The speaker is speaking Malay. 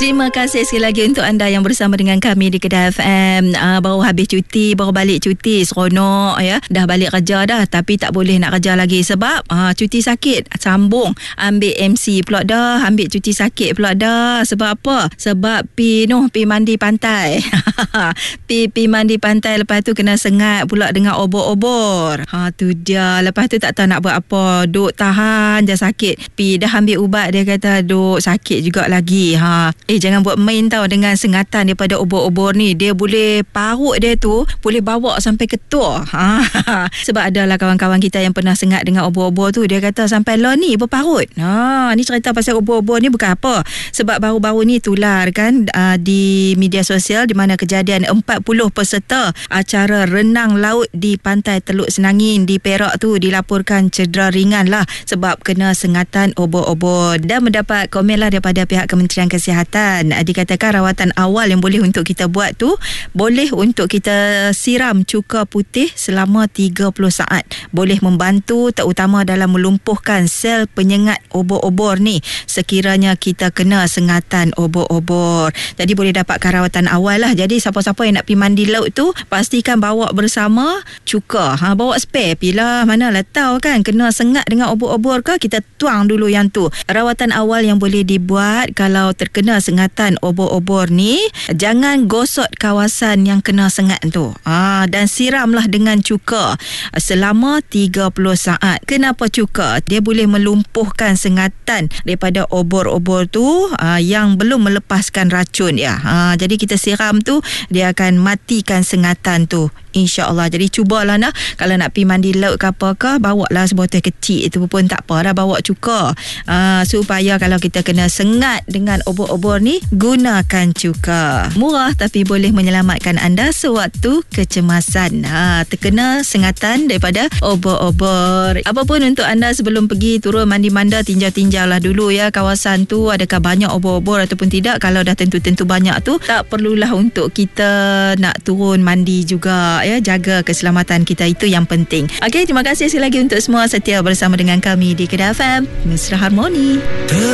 Terima kasih sekali lagi untuk anda yang bersama dengan kami di Kedah FM. Baru habis cuti, baru balik cuti, seronok ya. Dah balik kerja dah, tapi tak boleh nak kerja lagi sebab cuti sakit. Sambung ambil MC pula dah, ambil cuti sakit pula dah. Sebab apa? Sebab pi mandi pantai. pi mandi pantai, lepas tu kena sengat pula dengan obor-obor. Tu dia. Lepas tu tak tahu nak buat apa. Duk tahan je sakit. Pi dah ambil ubat, dia kata duk sakit juga lagi. Jangan buat main tau dengan sengatan daripada obor-obor ni. Dia boleh parut dia tu, boleh bawa sampai ketua. Sebab adalah kawan-kawan kita yang pernah sengat dengan obor-obor tu. Dia kata sampai lah ni berparut. Ni cerita pasal obor-obor ni bukan apa. Sebab baru-baru ni tular kan di media sosial, di mana kejadian 40 peserta acara renang laut di pantai Teluk Senangin di Perak tu dilaporkan cedera ringan lah sebab kena sengatan obor-obor. Dan mendapat komen lah daripada pihak Kementerian Kesihatan. Dikatakan rawatan awal yang boleh untuk kita buat tu, boleh untuk kita siram cuka putih selama 30 saat. Boleh membantu terutama dalam melumpuhkan sel penyengat obor-obor ni sekiranya kita kena sengatan obor-obor. Jadi boleh dapatkan rawatan awal lah. Jadi siapa-siapa yang nak pergi mandi laut tu, pastikan bawa bersama cuka. Bawa spare pilah. Manalah tahu kan, kena sengat dengan obor-obor ke, kita tuang dulu yang tu. Rawatan awal yang boleh dibuat kalau terkena sengatan obor-obor ni, jangan gosok kawasan yang kena sengat tu. Dan siramlah dengan cuka selama 30 saat. Kenapa cuka? Dia boleh melumpuhkan sengatan daripada obor-obor tu yang belum melepaskan racun ya. Jadi kita siram tu, dia akan matikan sengatan tu, InsyaAllah. Jadi cubalah nak, kalau nak pergi mandi laut ke apa ke, bawa lah sebotol kecil itu pun tak apa dah, bawa cuka. Supaya kalau kita kena sengat dengan obor-obor ni, gunakan cuka. Murah tapi boleh menyelamatkan anda sewaktu kecemasan. Terkena sengatan daripada obor-obor. Apapun untuk anda sebelum pergi turun mandi-manda, tinjau-tinjau lah dulu ya kawasan tu, adakah banyak obor-obor ataupun tidak. Kalau dah tentu-tentu banyak tu, tak perlulah untuk kita nak turun mandi juga ya. Jaga keselamatan kita, itu yang penting. Okey, terima kasih sekali lagi untuk semua setia bersama dengan kami di Kedah FM. Mesra Harmoni.